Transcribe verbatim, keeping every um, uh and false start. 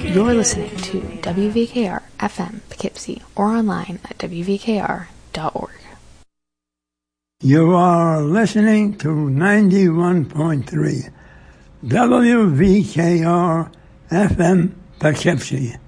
You're listening to W V K R F M Poughkeepsie or online at W V K R dot org. You are listening to ninety-one point three W V K R F M Poughkeepsie.